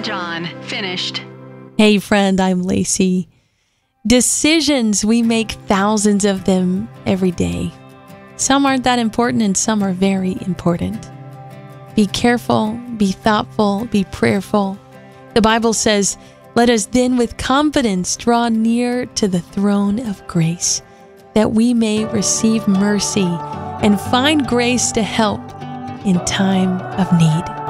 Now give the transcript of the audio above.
and John, finished. Hey friend, I'm Lacey. Decisions, we make thousands of them every day. Some aren't that important and some are very important. Be careful, be thoughtful, be prayerful. The Bible says, "Let us then with confidence draw near to the throne of grace, that we may receive mercy and find grace to help in time of need."